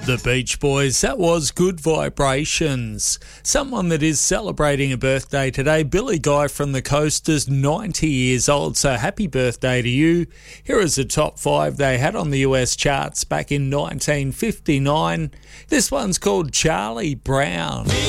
The Beach Boys, that was Good Vibrations. Someone that is celebrating a birthday today, Billy Guy from the Coasters, 90 years old, so happy birthday to you. Here is the top 5 they had on the US charts back in 1959. This one's called Charlie Brown.